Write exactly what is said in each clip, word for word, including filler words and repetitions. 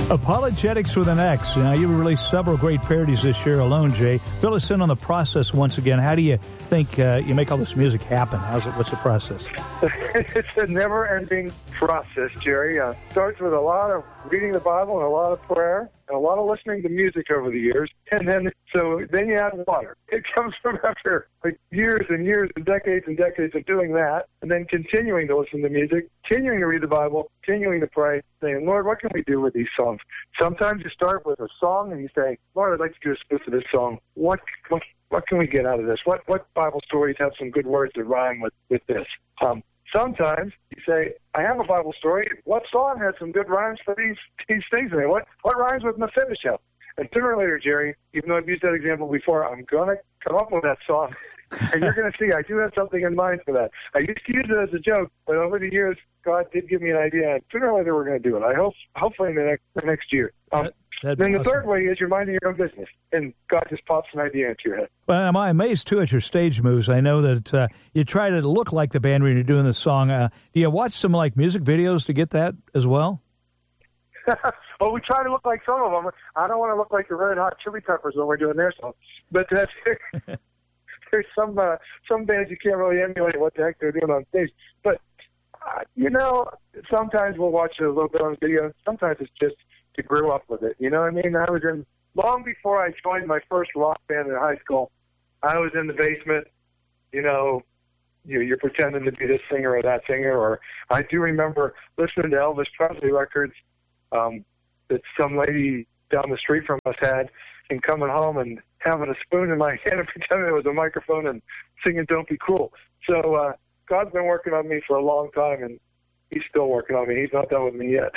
Apologetics with an X. Now, you released several great parodies this year alone, Jay. Fill us in on the process once again. How do you think uh, you make all this music happen? How's it? What's the process? It's a never-ending process, Jerry. Uh, starts with a lot of reading the Bible and a lot of prayer and a lot of listening to music over the years. And then, so then you add water. It comes from after like years and years and decades and decades of doing that, and then continuing to listen to music, continuing to read the Bible, continuing to pray, saying, Lord, what can we do with these songs? Sometimes you start with a song and you say, Lord, I'd like to do a split of this song. What, what, what can we get out of this? What, what Bible stories have some good words that rhyme with, with this? Um, Sometimes you say, I have a Bible story. What song has some good rhymes for these these things in it? What, what rhymes with Mephibosheth? And sooner or later, Jerry, even though I've used that example before, I'm going to come up with that song. And you're going to see I do have something in mind for that. I used to use it as a joke, but over the years, God did give me an idea. And sooner or later, we're going to do it. I hope, hopefully in the next, the next year. Um, That'd then the awesome. third way is you're minding your own business, and God just pops an idea into your head. Well, am I amazed, too, at your stage moves? I know that uh, you try to look like the band when you're doing the song. Uh, do you watch some, like, music videos to get that as well? Well, we try to look like some of them. I don't want to look like the Red Hot Chili Peppers when we're doing their song. But that's, there's some uh, some bands you can't really emulate what the heck they're doing on stage. But, uh, you know, sometimes we'll watch a little bit on video. Sometimes it's just to grow up with it. You know what I mean? I was in, long before I joined my first rock band in high school, I was in the basement, you know, you, you're pretending to be this singer or that singer. Or I do remember listening to Elvis Presley records um, that some lady down the street from us had, and coming home and having a spoon in my hand and pretending it was a microphone and singing Don't Be Cruel. So uh, God's been working on me for a long time, and he's still working on me. He's not done with me yet.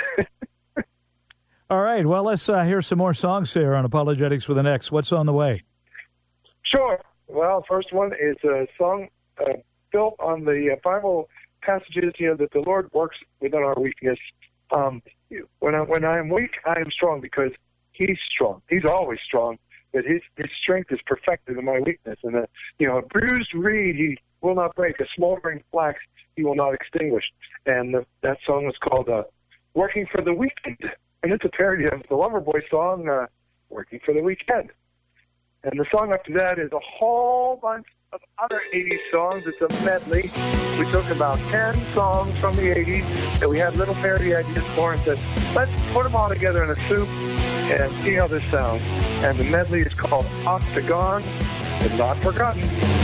All right, well, let's uh, hear some more songs here on Apologetics with an X. What's on the way? Sure. Well, first one is a song uh, built on the uh, Bible passages, you know, that the Lord works within our weakness. Um, when, I, when I am weak, I am strong because he's strong. He's always strong, but his, his strength is perfected in my weakness. And, uh, you know, a bruised reed he will not break, a smoldering flax he will not extinguish. And the, that song was called uh, Working for the Weekend. And it's a parody of the Loverboy song, uh, Working for the Weekend. And the song after that is a whole bunch of other eighties songs. It's a medley. We took about ten songs from the eighties that we had little parody ideas for and said, let's put them all together in a soup and see how this sounds. And the medley is called Octagon and Not Forgotten.